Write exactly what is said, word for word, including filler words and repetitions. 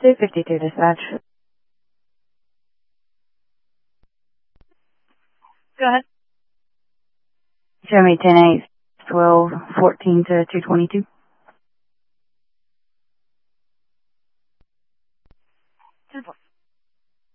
two fifty-two dispatch. Go ahead. Show me ten eight, twelve, fourteen to two twenty-two.